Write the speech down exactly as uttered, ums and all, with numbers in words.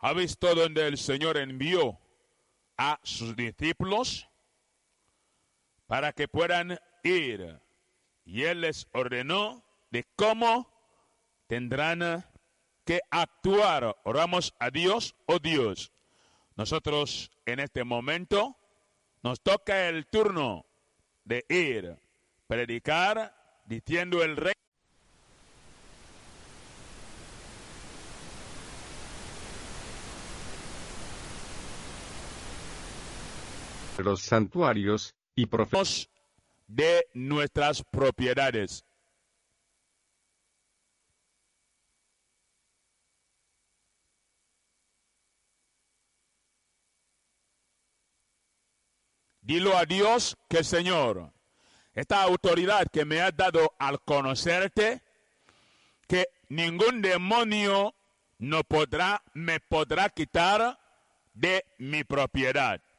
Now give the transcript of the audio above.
¿Ha visto donde el Señor envió a sus discípulos para que puedan ir? Y Él les ordenó de cómo tendrán que actuar. Oramos a Dios, oh Dios. Nosotros en este momento nos toca el turno de ir, predicar, diciendo el rey. Los santuarios y profetas de nuestras propiedades. Dilo a Dios que, Señor, esta autoridad que me has dado al conocerte, que ningún demonio no podrá, me podrá quitar de mi propiedad.